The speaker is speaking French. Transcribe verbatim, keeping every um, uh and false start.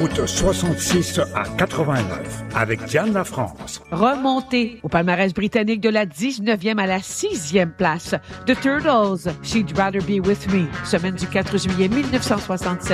route soixante-six à quatre-vingt-neuf, avec Diane Lafrance. Remontée au palmarès britannique de la dix-neuvième à la sixième place. The Turtles, She'd Rather Be With Me, semaine du quatre juillet mille neuf cent soixante-sept.